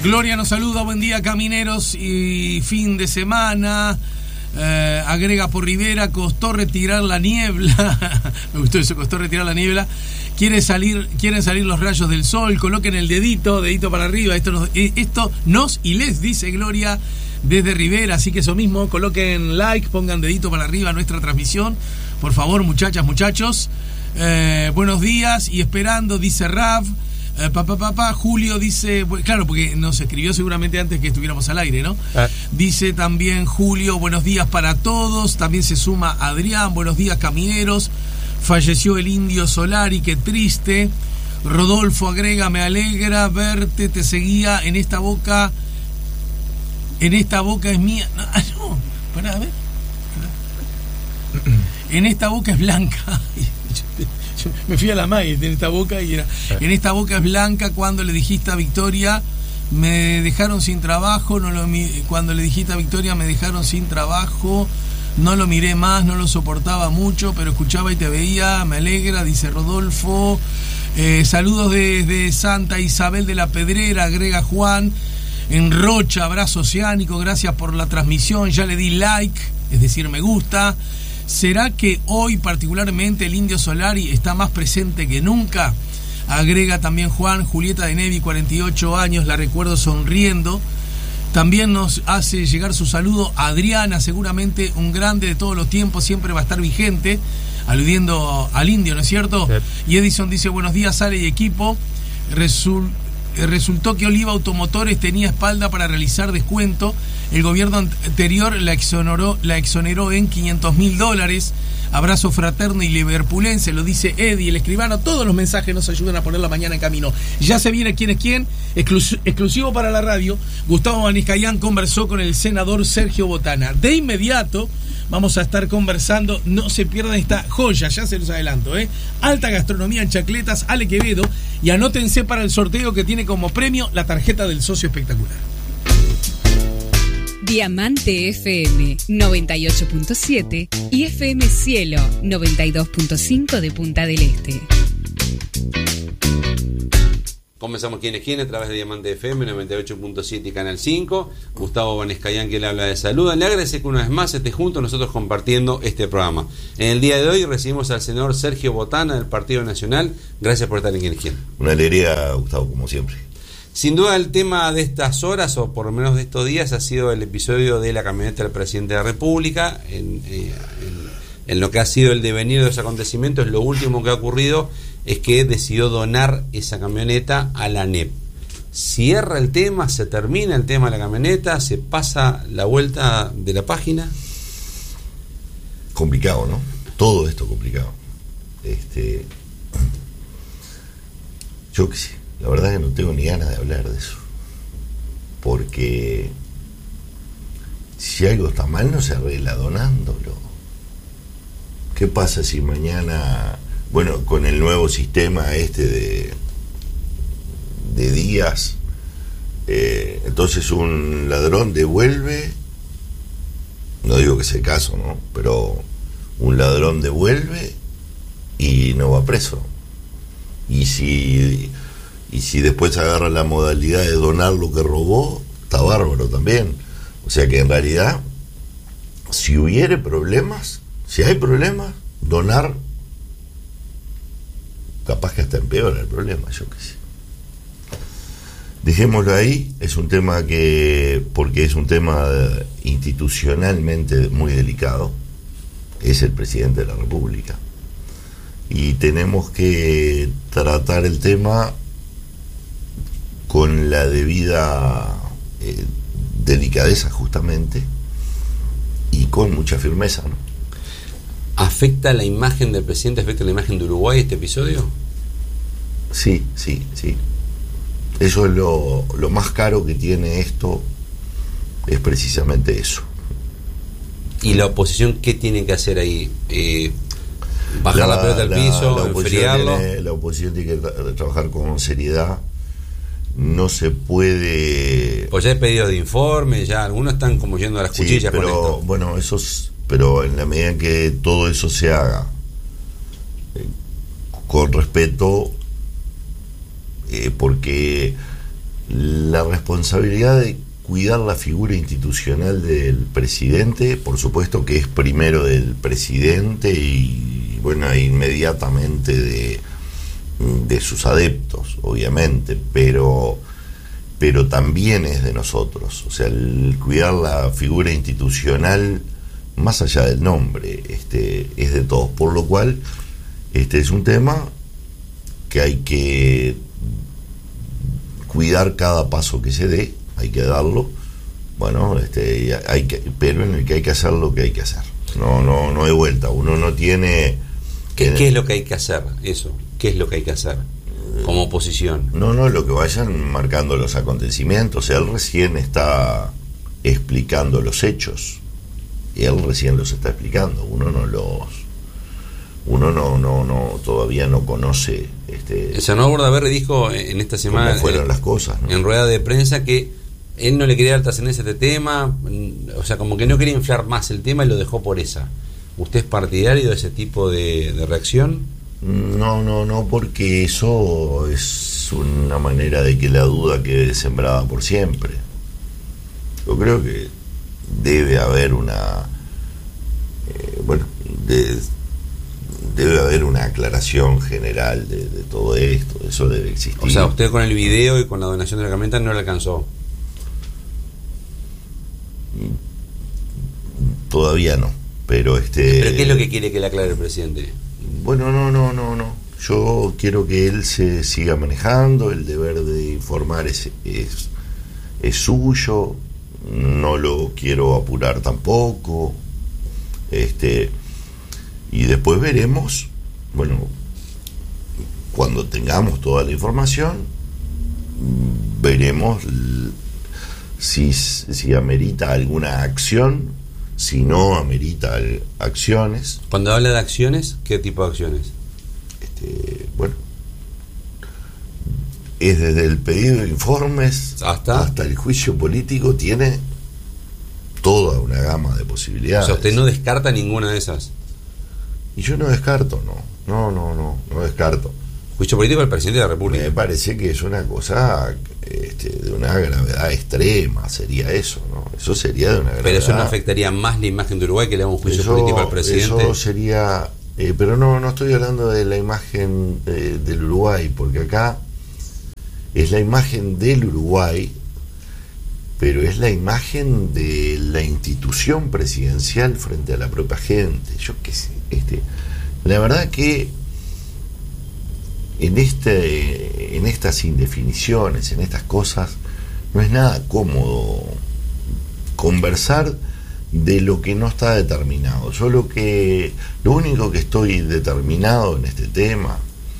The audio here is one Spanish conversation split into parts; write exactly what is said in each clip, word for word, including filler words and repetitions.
Gloria nos saluda, buen día camineros y fin de semana. Eh, agrega por Rivera, costó retirar la niebla. Me gustó eso, costó retirar la niebla. Quiere salir, quieren salir los rayos del sol, coloquen el dedito, dedito para arriba. Esto nos, esto nos y les dice Gloria desde Rivera, así que eso mismo, coloquen like, pongan dedito para arriba a nuestra transmisión. Por favor, muchachas, muchachos. Eh, buenos días y esperando, dice Rav. Eh, papá, papá, Julio dice, claro, porque nos escribió seguramente antes que estuviéramos al aire, ¿no? Ah. Dice también Julio, buenos días para todos. También se suma Adrián, buenos días camineros. Falleció el Indio Solari, qué triste. Rodolfo agrega, me alegra verte, te seguía en esta boca. En esta boca es mía. No, no, pará, a ver. En esta boca es blanca. Yo me fui a la maíz en esta boca y era. En esta boca es blanca. Cuando le dijiste a Victoria, me dejaron sin trabajo. No lo, cuando le dijiste a Victoria, me dejaron sin trabajo. No lo miré más, no lo soportaba mucho, pero escuchaba y te veía. Me alegra, dice Rodolfo. Eh, saludos desde Santa Isabel de la Pedrera, agrega Juan. En Rocha, abrazo oceánico, gracias por la transmisión. Ya le di like, es decir, me gusta. ¿Será que hoy particularmente el Indio Solari está más presente que nunca? Agrega también Juan. Julieta de Nevi, cuarenta y ocho años, la recuerdo sonriendo. También nos hace llegar su saludo Adriana, seguramente un grande de todos los tiempos, siempre va a estar vigente, aludiendo al Indio, ¿no es cierto? Sí. Y Edison dice, buenos días, Ale y equipo. Resul- resultó que Oliva Automotores tenía espalda para realizar descuento. El gobierno anterior la exoneró, la exoneró en quinientos mil dólares. Abrazo fraterno y liverpulense, lo dice Eddie, el escribano. Todos los mensajes nos ayudan a poner la mañana en camino. Ya se viene quién es quién, exclus- exclusivo para la radio. Gustavo Baniscayán conversó con el senador Sergio Botana. De inmediato vamos a estar conversando, no se pierdan esta joya, ya se los adelanto, ¿eh? Alta gastronomía en Chacletas, Ale Quevedo. Y anótense para el sorteo que tiene como premio la tarjeta del socio espectacular. Diamante F M noventa y ocho punto siete y F M Cielo noventa y dos punto cinco de Punta del Este. Comenzamos quién es quién a través de Diamante F M noventa y ocho punto siete y Canal cinco. Gustavo Banescayán, que le habla de salud. Le agradece que una vez más esté junto a nosotros compartiendo este programa. En el día de hoy recibimos al senador Sergio Botana del Partido Nacional. Gracias por estar en quién es quién. Una alegría, Gustavo, como siempre. Sin duda el tema de estas horas, o por lo menos de estos días, ha sido el episodio de la camioneta del presidente de la República. En, eh, en, en lo que ha sido el devenir de los acontecimientos, lo último que ha ocurrido es que decidió donar esa camioneta a la A N E P. ¿Cierra el tema? ¿Se termina el tema de la camioneta? ¿Se pasa la vuelta de la página? Complicado, ¿no? Todo esto complicado. Este, yo qué sé. La verdad es que no tengo ni ganas de hablar de eso, porque si algo está mal no se arregla donándolo. ¿Qué pasa si mañana, bueno, con el nuevo sistema este de de días, eh, entonces un ladrón devuelve, no digo que sea el caso, ¿no? Pero un ladrón devuelve y no va preso. Y si Y si después agarra la modalidad de donar lo que robó, está bárbaro también. O sea que en realidad, si hubiere problemas, si hay problemas, donar, capaz que hasta empeora el problema, yo qué sé. Dejémoslo ahí, es un tema que, porque es un tema institucionalmente muy delicado, es el presidente de la República. Y tenemos que tratar el tema con la debida eh, delicadeza justamente y con mucha firmeza, ¿no? ¿Afecta la imagen del presidente, afecta la imagen de Uruguay este episodio? Sí, sí, sí. Eso es lo, lo más caro que tiene esto, es precisamente eso. ¿Y la oposición qué tiene que hacer ahí? Eh, ¿Bajar la, la pelota al piso? La, la ¿Enfriarlo? Tiene, la oposición tiene que tra- trabajar con seriedad. No se puede. Pues ya hay pedidos de informe, ya algunos están como yendo a las cuchillas, sí, pero, con esto. Bueno, esos, pero en la medida en que todo eso se haga eh, con respeto, eh, porque la responsabilidad de cuidar la figura institucional del presidente, por supuesto que es primero del presidente y bueno, inmediatamente de, de sus adeptos, obviamente, pero pero también es de nosotros. O sea, el cuidar la figura institucional, más allá del nombre, este, es de todos, por lo cual este es un tema que hay que cuidar cada paso que se dé, hay que darlo, bueno, este, hay que, pero en el que hay que hacer lo que hay que hacer. No, no, no hay vuelta. Uno no tiene. ¿Qué, ¿Qué es lo que hay que hacer? Eso. ¿Qué es lo que hay que hacer como oposición? No, no, lo que vayan marcando los acontecimientos. Él recién está explicando los hechos. Él recién los está explicando. Uno no los. Uno no, no, no, todavía no conoce. Este, el senador Bordaberry dijo en esta semana, cómo fueron en, las cosas, ¿no? En rueda de prensa, que él no le quería dar trascendencia a este tema, o sea, como que no quería inflar más el tema y lo dejó por esa. ¿Usted es partidario de ese tipo de, de reacción? No, no, no, porque eso es una manera de que la duda quede sembrada por siempre. Yo creo que debe haber una, eh, bueno, de, debe haber una aclaración general de, de todo esto, eso debe existir. O sea, usted con el video y con la donación de la camioneta no le alcanzó. Todavía no, pero este. ¿Pero qué es lo que quiere que le aclare el presidente? Bueno, no, no, no, no. Yo quiero que él se siga manejando, el deber de informar es, es, es suyo, no lo quiero apurar tampoco, este, y después veremos, bueno, cuando tengamos toda la información, veremos si, si amerita alguna acción, si no amerita acciones. Cuando habla de acciones, ¿qué tipo de acciones? Este, bueno, es desde el pedido de informes hasta hasta el juicio político, tiene toda una gama de posibilidades. O sea, usted no descarta ninguna de esas. Y yo no descarto, no, no, no, no, no descarto. Juicio político del presidente de la República. Me parece que es una cosa este, de una gravedad extrema, sería eso, ¿no? Eso sería de una gravedad. Pero eso no afectaría más la imagen de Uruguay, que le haga un juicio eso, político al presidente. Eso sería, eh, pero no, no estoy hablando de la imagen eh, del Uruguay, porque acá es la imagen del Uruguay, pero es la imagen de la institución presidencial frente a la propia gente. Yo qué sé, este, la verdad que en este, en estas indefiniciones, en estas cosas, no es nada cómodo conversar de lo que no está determinado. Yo lo que, lo único que estoy determinado en este tema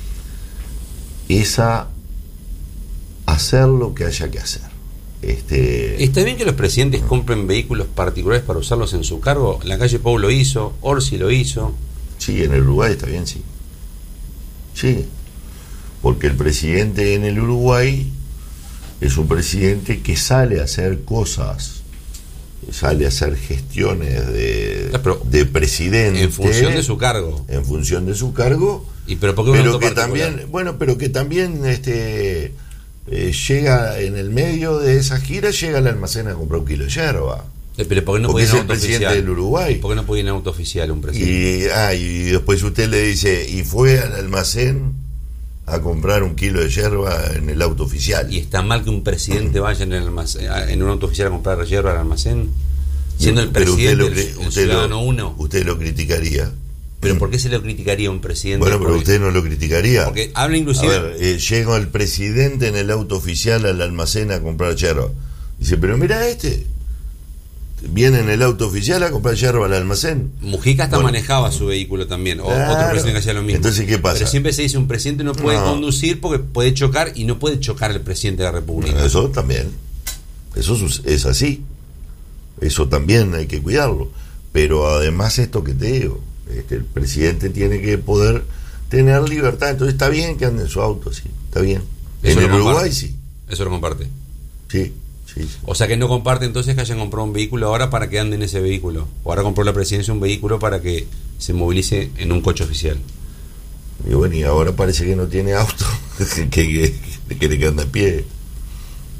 es a hacer lo que haya que hacer. Este... ¿Está bien que los presidentes compren vehículos particulares para usarlos en su cargo? La calle Pou lo hizo, Orsi lo hizo. Sí, en el Uruguay está bien, sí. Sí, porque el presidente en el Uruguay es un presidente que sale a hacer cosas, sale a hacer gestiones de, pero, de presidente en función de su cargo. En función de su cargo. ¿Y pero por qué pero que también, bueno, pero que también este eh, llega en el medio de esa gira, llega al almacén a comprar un kilo de yerba. Eh, pero ¿por qué no porque puede ir es en el auto presidente oficial? del Uruguay. ¿Por qué no puede ir en auto oficial un presidente? Y, ah, y después usted le dice, y fue al almacén a comprar un kilo de yerba en el auto oficial. ¿Y está mal que un presidente vaya en, el almacén, en un auto oficial a comprar yerba al almacén? Siendo el presidente, usted lo, el, el usted ciudadano lo, uno. Usted lo criticaría. ¿Pero por qué se lo criticaría a un presidente? Bueno, pero usted no lo criticaría. Porque habla inclusive... A ver, eh, llega el presidente en el auto oficial al almacén a comprar yerba. Dice, pero mira este, viene en el auto oficial a comprar yerba al almacén. Mujica hasta bueno, manejaba su vehículo también, o claro, otro presidente que hacía lo mismo. Entonces, ¿qué pasa? Pero siempre se dice, un presidente no puede no. conducir porque puede chocar, y no puede chocar el presidente de la República. Bueno, eso también, eso es así, eso también hay que cuidarlo. Pero además esto que te digo, este, el presidente tiene que poder tener libertad. Entonces está bien que ande en su auto, sí, está bien. Eso en el comparte. Uruguay sí. Eso lo comparte. Sí, sí, sí. O sea que no comparte entonces que hayan comprado un vehículo ahora para que ande en ese vehículo. O ahora compró la presidencia un vehículo para que se movilice en un coche oficial. Y bueno, y ahora parece que no tiene auto, que, que, que quiere que ande a pie.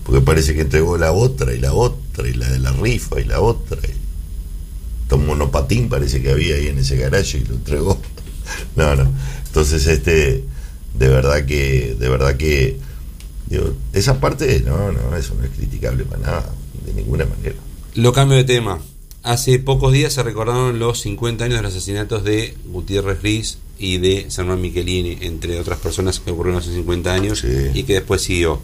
porque parece que entregó la otra y la otra y la de la rifa y la otra y un monopatín parece que había ahí en ese garaje y lo entregó. No, no. Entonces, este, de verdad que, de verdad que, digo, esa parte, no, no, eso no es criticable para nada, de ninguna manera. Lo cambio de tema. Hace pocos días se recordaron los cincuenta años de los asesinatos de Gutiérrez Riz y de Germán Michelini, entre otras personas que ocurrieron hace cincuenta años, sí, y que después siguió.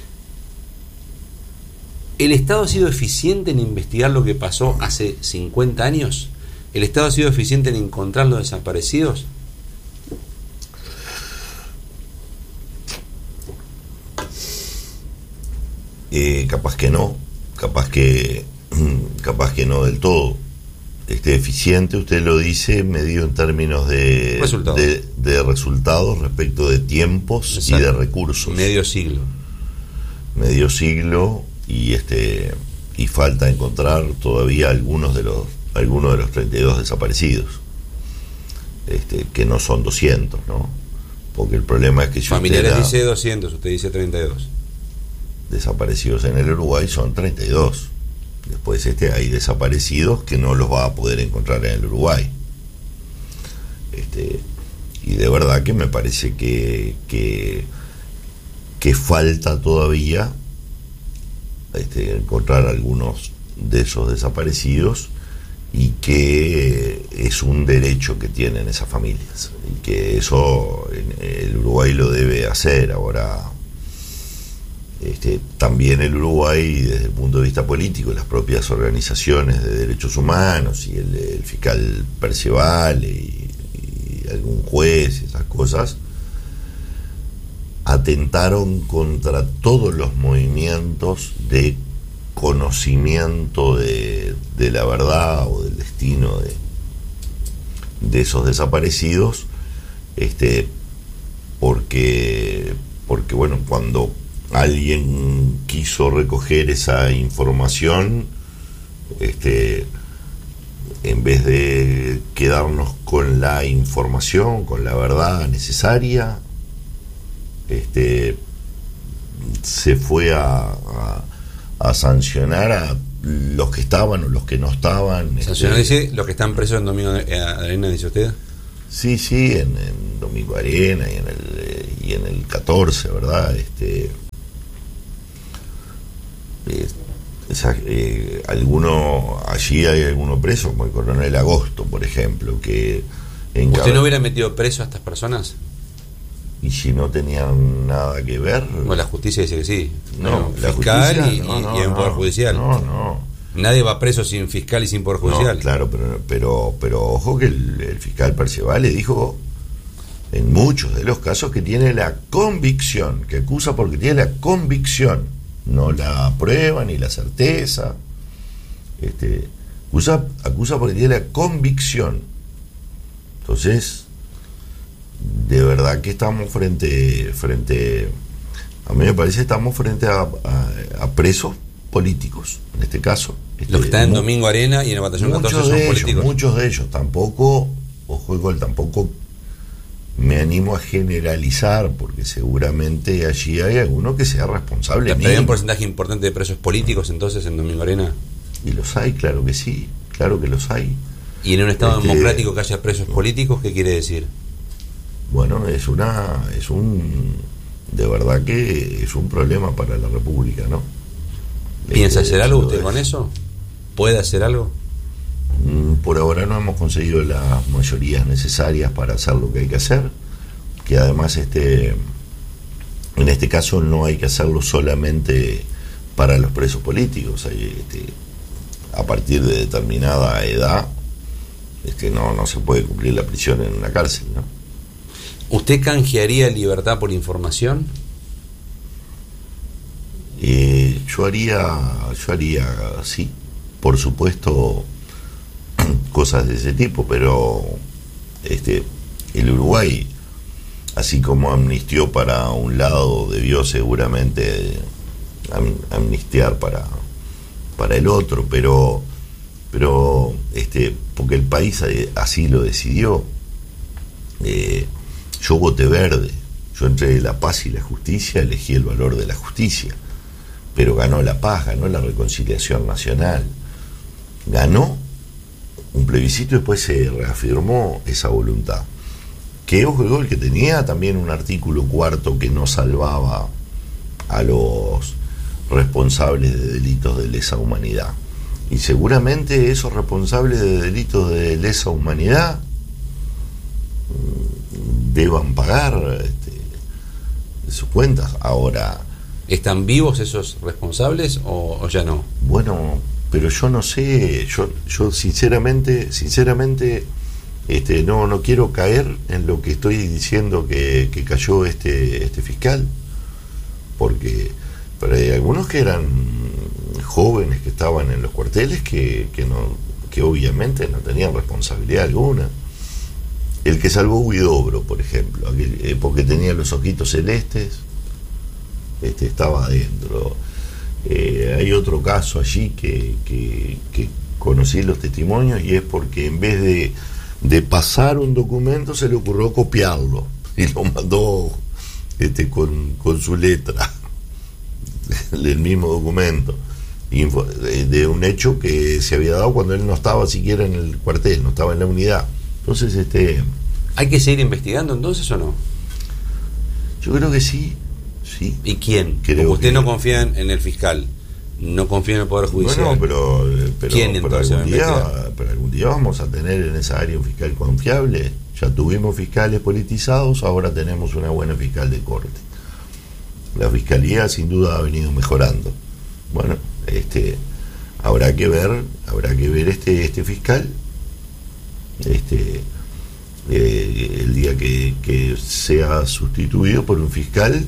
¿El Estado ha sido eficiente en investigar lo que pasó hace cincuenta años? ¿El Estado ha sido eficiente en encontrar los desaparecidos? Eh, capaz que no, capaz que capaz que no del todo. Este, eficiente, usted lo dice, medido en términos de resultados, de, de resultados respecto de tiempos. Exacto. Y de recursos. Medio siglo. Medio siglo y este y falta encontrar todavía algunos de los algunos de los treinta y dos desaparecidos, este, que no son doscientos, ¿no? Porque el problema es que si familiares usted da, dice doscientos, usted dice treinta y dos. Desaparecidos en el Uruguay son treinta y dos. Después este hay desaparecidos que no los va a poder encontrar en el Uruguay. Este, y de verdad que me parece que que, que falta todavía este, encontrar algunos de esos desaparecidos, y que es un derecho que tienen esas familias y que eso el Uruguay lo debe hacer. Ahora, este, también el Uruguay, desde el punto de vista político, las propias organizaciones de derechos humanos y el, el fiscal Percival y, y algún juez, esas cosas, atentaron contra todos los movimientos de conocimiento de, de la verdad o del destino de, de esos desaparecidos, este, porque, porque bueno, cuando alguien quiso recoger esa información, este, en vez de quedarnos con la información, con la verdad necesaria, este, se fue a, a a sancionar a los que estaban o los que no estaban. ¿Sancionar este, dice los que están presos en Domingo Arena, dice usted? Sí, sí, en, en Domingo Arena y en el y en el catorce, ¿verdad? Este, eh, esa, eh, alguno, allí hay alguno preso, como el coronel Agosto, por ejemplo, que en ¿Usted no hubiera metido preso a estas personas? ¿Y si no tenían nada que ver? Bueno, la justicia dice que sí. No, bueno, la fiscal justicia, y, no, no, y en no, Poder Judicial. No, no. Nadie va preso sin fiscal y sin Poder Judicial. No, claro, pero, pero, pero ojo que el, el fiscal Percival le dijo en muchos de los casos que tiene la convicción, que acusa porque tiene la convicción, no la prueba ni la certeza. Este, acusa, acusa porque tiene la convicción. Entonces, de verdad que estamos frente, frente, a mí me parece que estamos frente a, a, a presos políticos, en este caso. Este, Los que están en Domingo Arena y en el Batallón catorce son ellos, políticos. Muchos de ellos, tampoco, ojo igual, tampoco me animo a generalizar, porque seguramente allí hay alguno que sea responsable. ¿Hay un porcentaje importante de presos políticos entonces en Domingo Arena? Y los hay, claro que sí, claro que los hay. ¿Y en un Estado este, democrático que haya presos políticos, qué quiere decir? Bueno, es una, es un, de verdad que es un problema para la República, ¿no? ¿Piensa este, hacer algo usted es. con eso? ¿Puede hacer algo? Por ahora no hemos conseguido las mayorías necesarias para hacer lo que hay que hacer, que además este, en este caso no hay que hacerlo solamente para los presos políticos. Hay, este, a partir de determinada edad, este, no, no se puede cumplir la prisión en una cárcel, ¿no? ¿Usted canjearía libertad por información? Eh, yo haría, yo haría, sí, por supuesto, cosas de ese tipo, pero este, el Uruguay, así como amnistió para un lado, debió seguramente am, amnistiar para, para el otro, pero, pero este, porque el país así lo decidió. Eh, Yo voté verde, yo entre la paz y la justicia elegí el valor de la justicia. pero ganó la paz, ganó la reconciliación nacional, ganó un plebiscito y después se reafirmó esa voluntad. Que ojo, el que tenía también un artículo cuarto que no salvaba a los responsables de delitos de lesa humanidad. Y seguramente esos responsables de delitos de lesa humanidad deban pagar este, sus cuentas. Ahora, ¿están vivos esos responsables o, o ya no? Bueno, pero yo no sé, yo, yo sinceramente, sinceramente, este, no, no quiero caer en lo que estoy diciendo que, que cayó este, este fiscal, porque pero hay algunos que eran jóvenes que estaban en los cuarteles que, que no, que obviamente no tenían responsabilidad alguna. El que salvó Huidobro, por ejemplo, aquel, eh, porque tenía los ojitos celestes, este, estaba adentro. Eh, hay otro caso allí que, que, que conocí los testimonios y es porque en vez de, de pasar un documento se le ocurrió copiarlo y lo mandó este, con, con su letra el mismo documento info, de, de un hecho que se había dado cuando él no estaba siquiera en el cuartel, no estaba en la unidad. Entonces, este, ¿hay que seguir investigando entonces o no? Yo creo que sí, sí. ¿Y quién? Creo Porque usted que... no confía en el fiscal, no confía en el Poder Judicial. Bueno, pero, pero, ¿quién pero, entonces algún día, pero algún día vamos a tener en esa área un fiscal confiable. Ya tuvimos fiscales politizados, ahora tenemos una buena fiscal de corte. La fiscalía sin duda ha venido mejorando. Bueno, este, habrá que ver, habrá que ver este, este fiscal, este, eh, el día que, que sea sustituido por un fiscal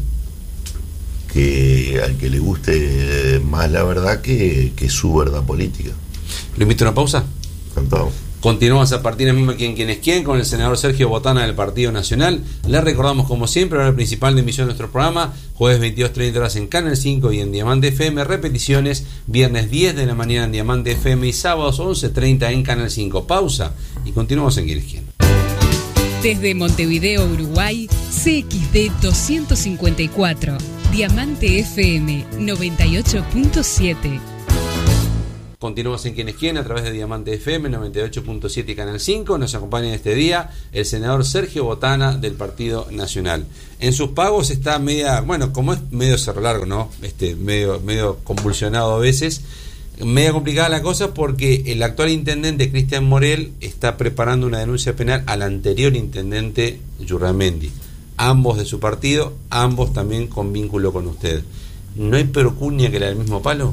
que al que le guste más la verdad que, que su verdad política. ¿Lo invito a una pausa? Encantado. Continuamos a partir de mismo Quién, Quién es Quién con el senador Sergio Botana del Partido Nacional. Le recordamos como siempre la hora principal de emisión de nuestro programa, jueves veintidós treinta horas en Canal cinco y en Diamante F M, repeticiones viernes diez de la mañana en Diamante F M y sábados once treinta en Canal cinco. Pausa y continuamos en Quién es Quién. Desde Montevideo, Uruguay, C X D doscientos cincuenta y cuatro, Diamante F M noventa y ocho punto siete. Continuamos en Quién es Quién a través de Diamante F M noventa y ocho punto siete y Canal cinco. Nos acompaña este día el senador Sergio Botana del Partido Nacional. En sus pagos está media, bueno, como es medio cerro largo, ¿no? Este, medio, medio convulsionado a veces, media complicada la cosa porque el actual intendente Cristian Morel está preparando una denuncia penal al anterior intendente Yurramendi. Ambos de su partido, ambos también con vínculo con usted. ¿No hay perocunia que la del mismo palo?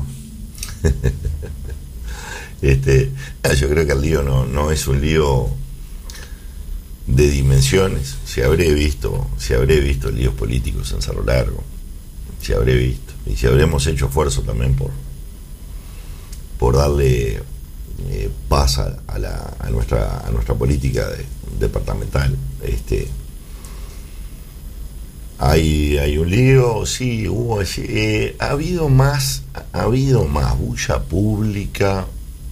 Este, yo creo que el lío no, no es un lío de dimensiones. Si habré visto, si habré visto líos políticos en Cerro Largo, si habré visto, y si habremos hecho esfuerzo también por por darle eh, paz a, a, la, a nuestra a nuestra política de, departamental. Este, hay hay un lío, sí, hubo, eh, ha habido más, ha habido más bulla pública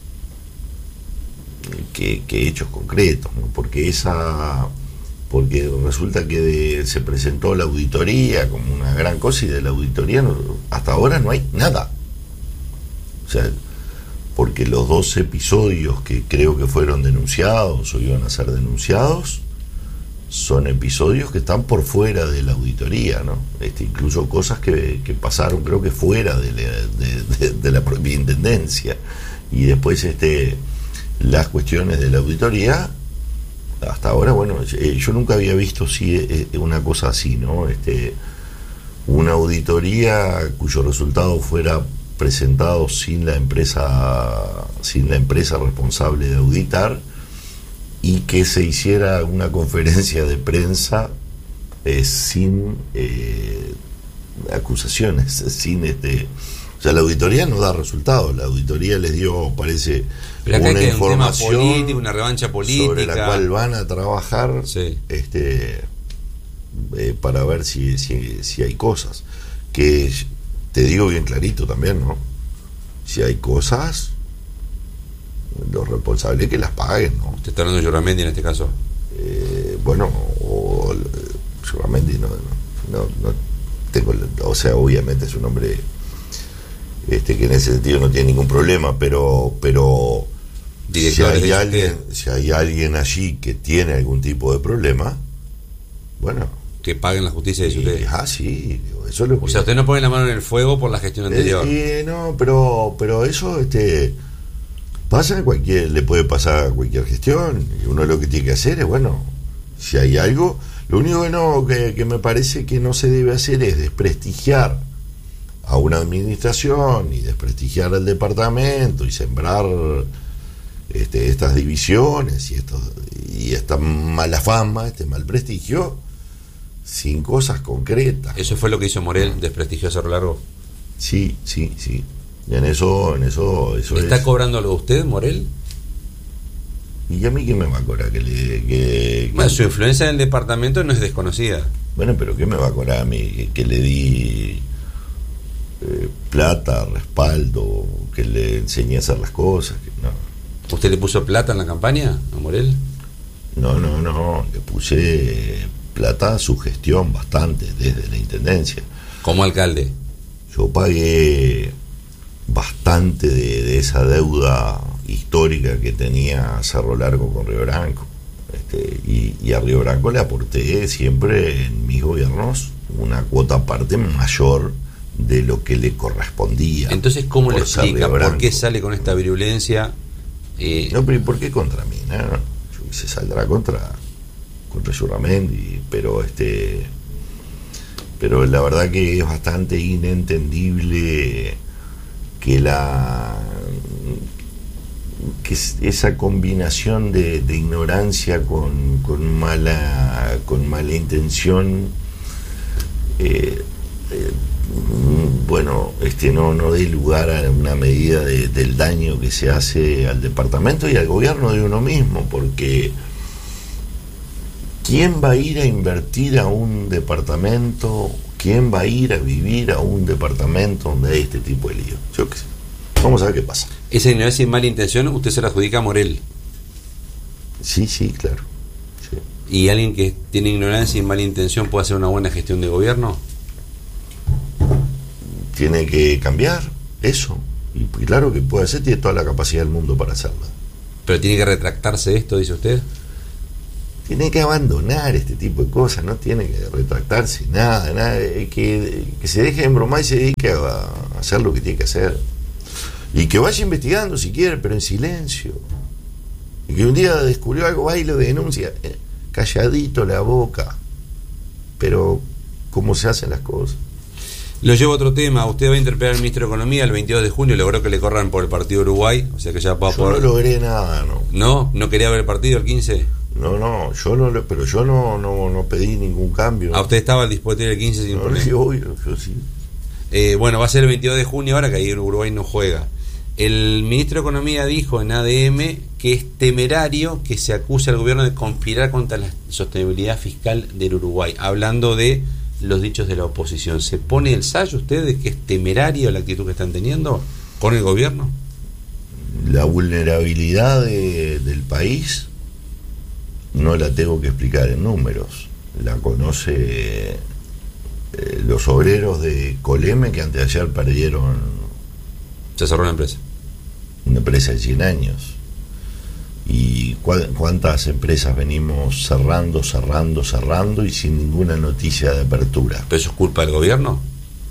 Que, que hechos concretos, ¿no? Porque esa porque resulta que de, se presentó la auditoría como una gran cosa y de la auditoría no, hasta ahora no hay nada. O sea, porque los dos episodios que creo que fueron denunciados o iban a ser denunciados son episodios que están por fuera de la auditoría, ¿no? Este, incluso cosas que, que pasaron creo que fuera de la, de, de, de la propia intendencia. Y después este las cuestiones de la auditoría, hasta ahora, bueno, yo nunca había visto sí, una cosa así, ¿no? Este, una auditoría cuyo resultado fuera presentado sin la empresa, sin la empresa responsable de auditar, y que se hiciera una conferencia de prensa eh, sin eh, acusaciones, sin este. O sea, la auditoría no da resultados. La auditoría les dio, parece, una información un tema político, una revancha política sobre la cual van a trabajar, sí. este, eh, para ver si, si, si hay cosas. Que te digo bien clarito también, ¿no? Si hay cosas, los responsables que las paguen, ¿no? ¿Usted está hablando de Yurramendi en este caso? Eh, bueno, o Yurramendi no, no, no tengo, o sea, obviamente es un hombre este, que en ese sentido no tiene ningún problema, pero pero si hay alguien, si hay alguien allí que tiene algún tipo de problema, bueno, que paguen la justicia de ustedes. Ah, sí, eso es lo que... O sea, usted no pone la mano en el fuego por la gestión anterior. Eh, eh, no, pero pero eso este pasa en cualquier, le puede pasar a cualquier gestión, y uno lo que tiene que hacer es, bueno, si hay algo, lo único que no que, que me parece que no se debe hacer es desprestigiar a una administración y desprestigiar al departamento y sembrar este, estas divisiones y estos, y esta mala fama, este mal prestigio, sin cosas concretas. ¿Eso fue lo que hizo Morel, desprestigió a Cerro Largo? Sí, sí, sí. Y en eso, en eso, eso ¿Está es... cobrando algo usted, Morel? ¿Y a mí qué me va a cobrar? Que le, que, que... Bueno, su influencia en el departamento no es desconocida. Bueno, pero ¿qué me va a cobrar a mí? Que, que le di eh, plata, respaldo, que le enseñé a hacer las cosas. Que no. ¿Usted le puso plata en la campaña a Morel? No, no, no. Le puse plata a su gestión bastante desde la intendencia. ¿Como alcalde? Yo pagué bastante de, de esa deuda histórica que tenía Cerro Largo con Río Branco, este, y, y a Río Branco le aporté siempre en mis gobiernos una cuota aparte mayor de lo que le correspondía. Entonces, ¿cómo le explica por qué sale con esta virulencia? Eh... No, pero ¿y por qué contra mí? No, no, se saldrá contra contra Yurramendi, pero este pero la verdad que es bastante inentendible que la que esa combinación de, de ignorancia con, con mala con mala intención eh, eh, bueno este no no dé lugar a una medida de, del daño que se hace al departamento y al gobierno de uno mismo, porque ¿quién va a ir a invertir a un departamento? ¿Quién va a ir a vivir a un departamento donde hay este tipo de lío? Yo qué sé. Vamos a ver qué pasa. Esa ignorancia y mala intención usted se la adjudica a Morel. Sí, sí, claro. Sí. ¿Y alguien que tiene ignorancia y mala intención puede hacer una buena gestión de gobierno? Tiene que cambiar eso. Y claro que puede hacer, tiene toda la capacidad del mundo para hacerlo. ¿Pero tiene que retractarse de esto, dice usted? Tiene que abandonar este tipo de cosas, no tiene que retractarse, nada, nada, que, que se deje de embromar y se dedique a hacer lo que tiene que hacer. Y que vaya investigando si quiere, pero en silencio. Y que un día descubrió algo, va y lo denuncia, eh, calladito la boca. Pero, ¿cómo se hacen las cosas? Lo llevo a otro tema. Usted va a interpelar al ministro de Economía el veintidós de junio, logró que le corran por el partido Uruguay, o sea que ya va a poder... Yo no logré nada, ¿no? ¿No? ¿No quería ver el partido el quince? No, no, yo no, pero yo no, no, no pedí ningún cambio. ¿A usted estaba dispuesto a ir el quince sin no, problema? Sí, obvio, yo sí. Eh, bueno, va a ser el veintidós de junio ahora, que ahí Uruguay no juega. El ministro de Economía dijo en A D M que es temerario que se acuse al gobierno de conspirar contra la sostenibilidad fiscal del Uruguay, hablando de los dichos de la oposición. ¿Se pone el sallo usted de que es temerario la actitud que están teniendo con el gobierno? La vulnerabilidad de, del país no la tengo que explicar en números, la conoce eh, los obreros de Coleme, que antes de ayer perdieron... Se cerró la empresa. Una empresa de cien años. ¿Y cuántas empresas venimos cerrando, cerrando, cerrando y sin ninguna noticia de apertura? ¿Pero eso es culpa del gobierno?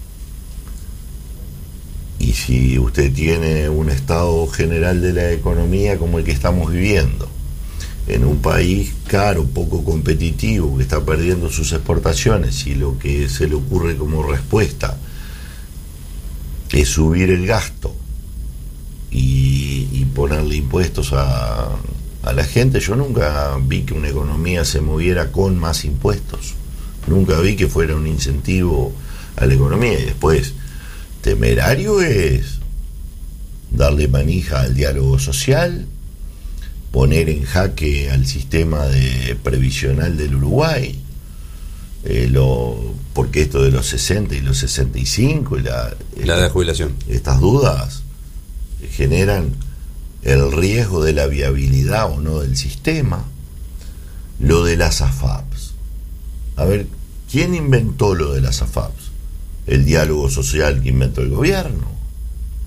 Y si usted tiene un estado general de la economía como el que estamos viviendo, en un país caro, poco competitivo, que está perdiendo sus exportaciones, y lo que se le ocurre como respuesta es subir el gasto y, y ponerle impuestos a, a la gente, yo nunca vi que una economía se moviera con más impuestos, nunca vi que fuera un incentivo a la economía. Y después, temerario es darle manija al diálogo social, poner en jaque al sistema de previsional del Uruguay, eh, lo, porque esto de los sesenta y los sesenta y cinco y la, la de la jubilación, estas dudas generan el riesgo de la viabilidad o no del sistema. Lo de las A F A Ps, a ver, ¿quién inventó lo de las A F A Ps? El diálogo social que inventó el gobierno.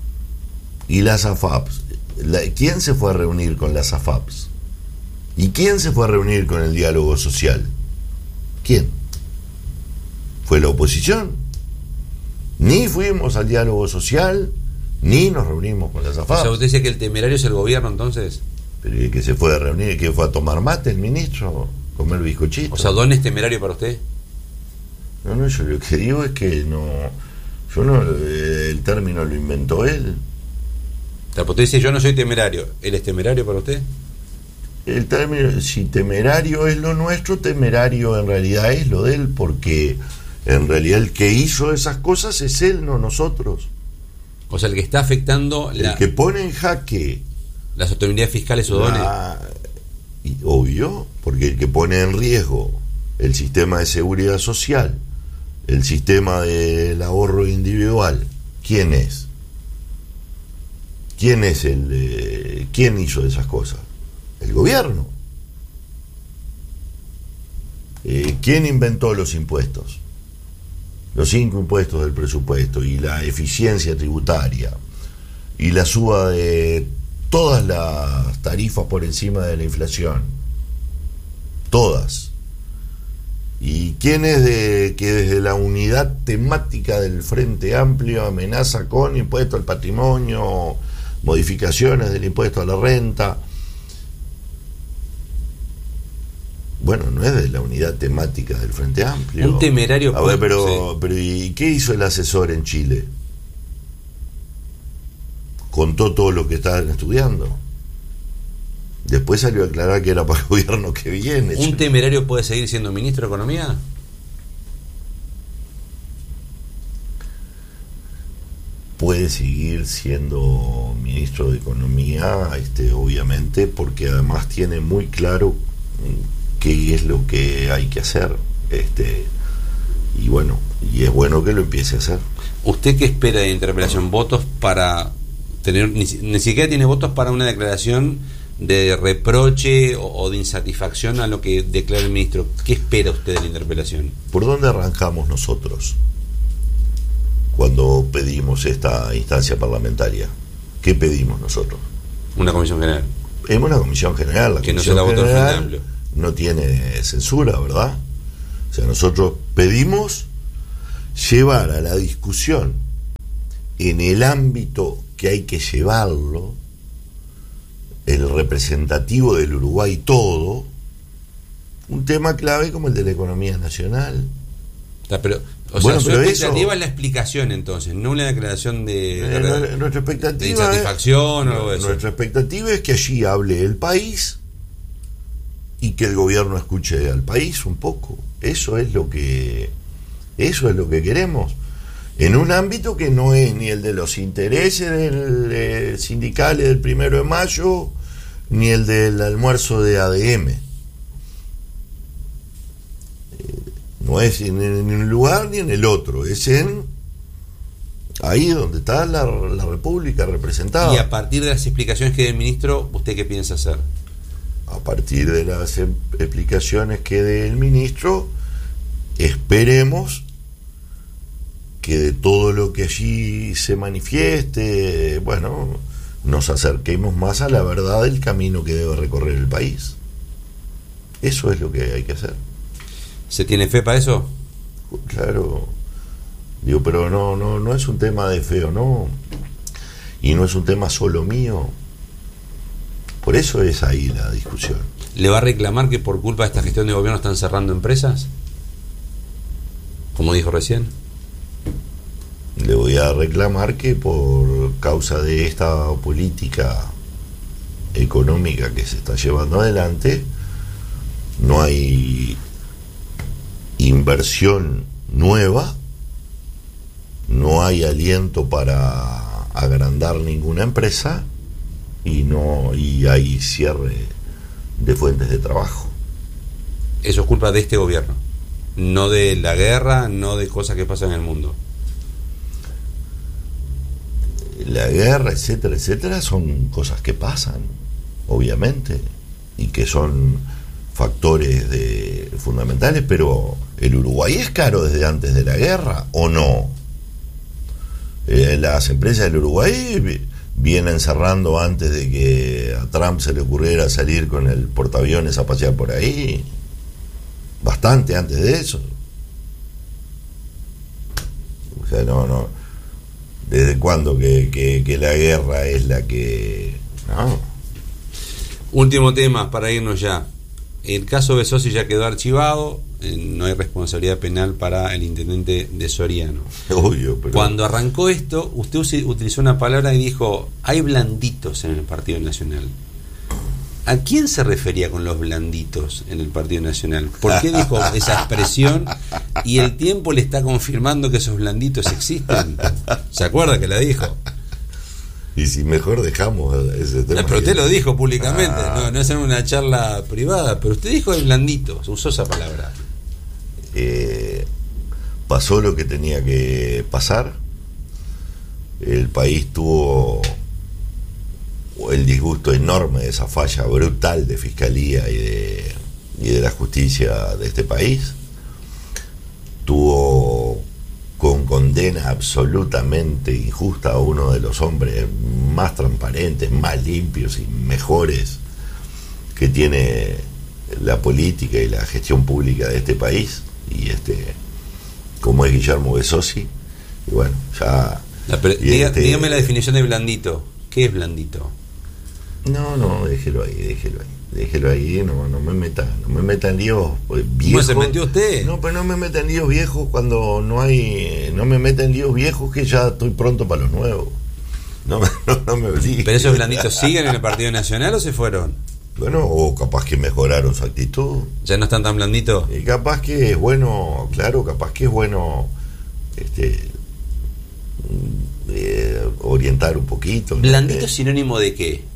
y las A F A Ps. La, ¿Quién se fue a reunir con las A F A Ps? ¿Y quién se fue a reunir con el diálogo social? ¿Quién? ¿Fue la oposición? Ni fuimos al diálogo social, ni nos reunimos con las A F A Ps. O sea, usted dice que el temerario es el gobierno, entonces. Pero ¿y que se fue a reunir? ¿Que fue a tomar mate el ministro? ¿Comer bizcochito? O sea, ¿dónde es temerario para usted? No, no, yo lo que digo es que no... Yo no... El término lo inventó él. O sea, usted dice, yo no soy temerario. ¿Él es temerario para usted? El término, si temerario es lo nuestro, temerario en realidad es lo de él, porque en realidad el que hizo esas cosas es él, no nosotros. O sea, el que está afectando... La... El que pone en jaque... Las autoridades fiscales o dones. Y obvio, porque el que pone en riesgo el sistema de seguridad social, el sistema del ahorro individual, ¿quién es? ¿Quién es el eh, quién hizo esas cosas? El gobierno. Eh, ¿Quién inventó los impuestos? Los cinco impuestos del presupuesto y la eficiencia tributaria y la suba de todas las tarifas por encima de la inflación, todas. ¿Y quién es de que desde la unidad temática del Frente Amplio amenaza con impuesto al patrimonio, modificaciones del impuesto a la renta? Bueno, no es de la unidad temática del Frente Amplio. Un temerario. A ver, pero, sí. pero ¿y qué hizo el asesor en Chile? Contó todo lo que estaban estudiando. Después salió a aclarar que era para el gobierno que viene. ¿Un temerario puede seguir siendo ministro de Economía? Puede seguir siendo ministro de Economía, este, obviamente, porque además tiene muy claro qué es lo que hay que hacer. Este, y bueno, y es bueno que lo empiece a hacer. ¿Usted qué espera de interpelación? ¿Votos para tener, ni, ni siquiera tiene votos para una declaración de reproche o, o de insatisfacción a lo que declara el ministro? ¿Qué espera usted de la interpelación? ¿Por dónde arrancamos nosotros cuando pedimos esta instancia parlamentaria? ¿Qué pedimos nosotros? Una comisión general. Es una comisión general. La que comisión no se la votó el Frente general Amplio. No tiene censura, ¿verdad? O sea, nosotros pedimos llevar a la discusión en el ámbito que hay que llevarlo, el representativo del Uruguay todo, un tema clave como el de la economía nacional. Pero, o bueno, sea, su pero expectativa eso, es la explicación, entonces, no una declaración de, eh, de, nuestra expectativa de insatisfacción es, o algo de eso. Nuestra expectativa es que allí hable el país y que el gobierno escuche al país un poco. Eso es lo que eso es lo que queremos, en un ámbito que no es ni el de los intereses del, eh, sindicales del primero de mayo ni el del almuerzo de A D M. Eh, no es en, en un lugar ni en el otro, es en ahí donde está la, la República representada. Y a partir de las explicaciones que dé el ministro, ¿usted qué piensa hacer? A partir de las explicaciones que dé el ministro, esperemos que de todo lo que allí se manifieste, bueno, nos acerquemos más a la verdad del camino que debe recorrer el país. Eso es lo que hay que hacer. ¿Se tiene fe para eso? Claro. Digo, pero no, no, no es un tema de fe o no. Y no es un tema solo mío. Por eso es ahí la discusión. ¿Le va a reclamar que por culpa de esta gestión de gobierno están cerrando empresas? Como dijo recién. Le voy a reclamar que por causa de esta política económica que se está llevando adelante, no hay inversión nueva, no hay aliento para agrandar ninguna empresa y no y hay cierre de fuentes de trabajo. Eso es culpa de este gobierno, no de la guerra, no de cosas que pasan en el mundo. La guerra, etcétera, etcétera, son cosas que pasan, obviamente, y que son factores de, fundamentales, pero ¿el Uruguay es caro desde antes de la guerra o no? Eh, las empresas del Uruguay vienen cerrando antes de que a Trump se le ocurriera salir con el portaaviones a pasear por ahí, bastante antes de eso. O sea, no, no. ¿Desde cuándo que, que, que la guerra es la que... No. Último tema para irnos ya. El caso Besossi ya quedó archivado, eh, no hay responsabilidad penal para el intendente de Soriano. Obvio, pero... Cuando arrancó esto, usted utilizó una palabra y dijo, hay blanditos en el Partido Nacional. ¿A quién se refería con los blanditos en el Partido Nacional? ¿Por qué dijo esa expresión? Y el tiempo le está confirmando que esos blanditos existen. ¿Se acuerda que la dijo? Y si mejor dejamos ese tema. No, pero usted lo dijo públicamente, ah. no, no es en una charla privada, pero usted dijo el blanditos, usó esa palabra. Eh, pasó lo que tenía que pasar. El país tuvo el disgusto enorme de esa falla brutal de fiscalía y de, y de la justicia de este país. Tuvo con condena absolutamente injusta a uno de los hombres más transparentes, más limpios y mejores que tiene la política y la gestión pública de este país, y este como es Guillermo Besossi. Y bueno, ya la, pero, y diga, este, dígame la definición de blandito. ¿Qué es blandito? No, no, déjelo ahí, déjelo ahí. Déjelo ahí, no, no me meta, no me meta en líos viejos. ¿Cómo se metió usted? No, pero no me meta en líos viejos cuando no hay, no me meta en líos viejos que ya estoy pronto para los nuevos. No, no, no me obligue. ¿Pero esos blanditos siguen en el Partido Nacional o se fueron? Bueno, o capaz que mejoraron su actitud. ¿Ya no están tan blanditos? Y capaz que es bueno, claro, capaz que es bueno este eh, orientar un poquito. ¿Blandito es sinónimo de qué?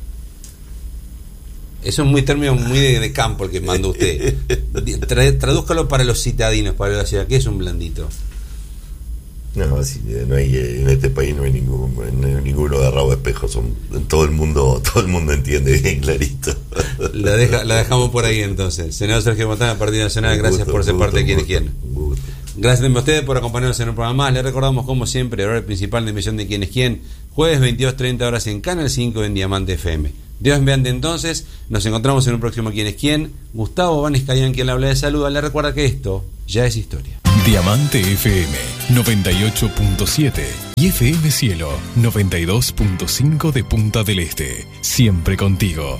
Eso es muy término muy de, de campo el que mandó usted. Tra, tradúzcalo para los citadinos, para la ciudad. ¿Qué es un blandito? No, sí, no hay, en este país no hay ningún, ninguno agarrado de espejo. Son, todo el mundo, todo el mundo entiende bien clarito. La, deja, la dejamos por ahí entonces. Senador Sergio Montana, Partido Nacional, gracias gusto, por ser gusto, parte de Quién es Quién. Gracias a ustedes por acompañarnos en un programa más. Les recordamos, como siempre, el horario principal de emisión de Quién es Quién, jueves veintidós treinta horas en Canal cinco en Diamante F M. Dios mediante, entonces, nos encontramos en un próximo Quién es Quién. Gustavo Vanes Cayán, quien le habla de salud, le recuerda que esto ya es historia. Diamante F M noventa y ocho punto siete y F M Cielo noventa y dos punto cinco de Punta del Este. Siempre contigo.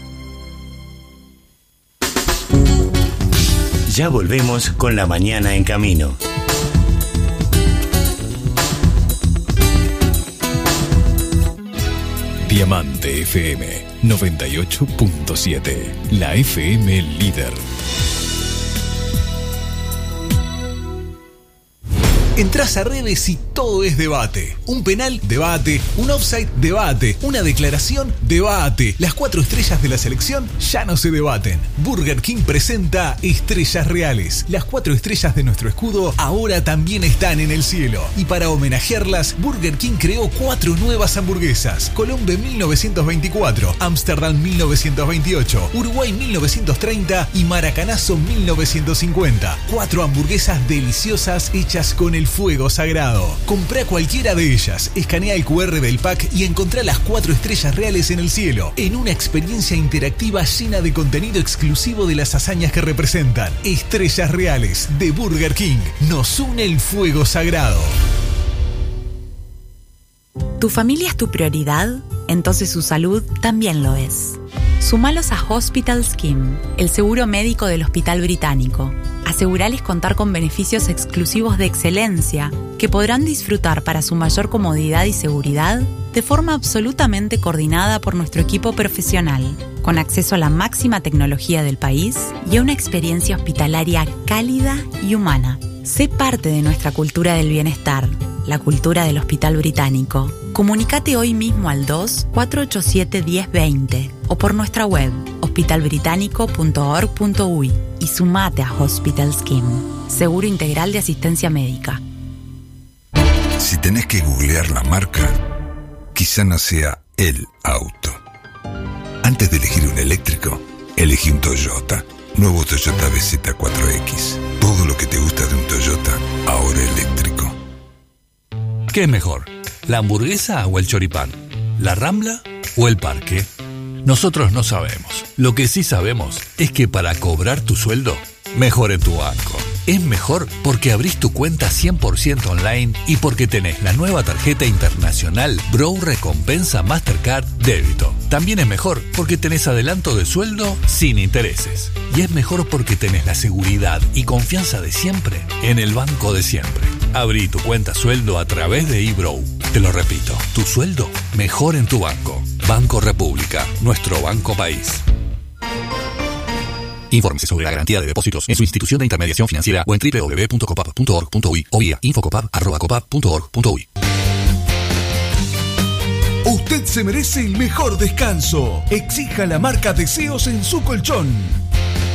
Ya volvemos con La Mañana en Camino. Diamante F M noventa y ocho punto siete, la F M líder. Entrás a redes y todo es debate. Un penal, debate. Un offside, debate. Una declaración, debate. Las cuatro estrellas de la selección ya no se debaten. Burger King presenta Estrellas Reales. Las cuatro estrellas de nuestro escudo ahora también están en el cielo. Y para homenajearlas, Burger King creó cuatro nuevas hamburguesas. Colombe mil novecientos veinticuatro, Ámsterdam mil novecientos veintiocho, Uruguay mil novecientos treinta y Maracanazo mil novecientos cincuenta. Cuatro hamburguesas deliciosas hechas con el fuego sagrado. Comprá cualquiera de ellas, escanea el cu erre del pack y encontrá las cuatro estrellas reales en el cielo, en una experiencia interactiva llena de contenido exclusivo de las hazañas que representan. Estrellas Reales de Burger King. Nos une el fuego sagrado. ¿Tu familia es tu prioridad? Entonces su salud también lo es. Sumalos a Hospital Scheme, el seguro médico del Hospital Británico. Asegurales contar con beneficios exclusivos de excelencia que podrán disfrutar para su mayor comodidad y seguridad de forma absolutamente coordinada por nuestro equipo profesional, con acceso a la máxima tecnología del país y a una experiencia hospitalaria cálida y humana. Sé parte de nuestra cultura del bienestar, la cultura del Hospital Británico. Comunícate hoy mismo al dos, cuatro ocho siete, diez veinte o por nuestra web hospital británico punto org punto uy y sumate a Hospital Scheme, seguro integral de asistencia médica. Si tenés que googlear la marca, quizá no sea el auto. Antes de elegir un eléctrico, elegí un Toyota. Nuevo Toyota B Z cuatro X. Todo lo que te gusta de un Toyota, ahora eléctrico. ¿Qué es mejor, la hamburguesa o el choripán? la Rambla o el Parque? Nosotros no sabemos. Lo que sí sabemos es que para cobrar tu sueldo, mejor en tu banco. Es mejor porque abrís tu cuenta cien por ciento online y porque tenés la nueva tarjeta internacional Brow Recompensa Mastercard Débito. También es mejor porque tenés adelanto de sueldo sin intereses. Y es mejor porque tenés la seguridad y confianza de siempre en el banco de siempre. Abrí tu cuenta sueldo a través de eBrow. Te lo repito, tu sueldo mejor en tu banco. Banco República, nuestro banco país. Infórmese sobre la garantía de depósitos en su institución de intermediación financiera o en doble u doble u doble u punto copap punto org punto uy o vía infocopap arroba copap punto org punto uy. Usted se merece el mejor descanso. Exija la marca Deseos en su colchón.